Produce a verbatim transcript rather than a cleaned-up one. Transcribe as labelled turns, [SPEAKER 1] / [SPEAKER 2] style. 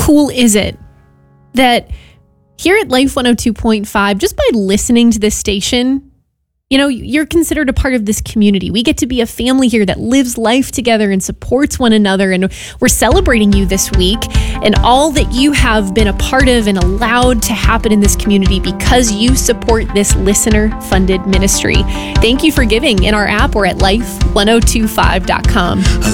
[SPEAKER 1] cool is it that here at Life one oh two point five, just by listening to this station, you know, you're considered a part of this community. We get to be a family here that lives life together and supports one another. And we're celebrating you this week and all that you have been a part of and allowed to happen in this community because you support this listener-funded ministry. Thank you for giving in our app or at life ten twenty-five dot com.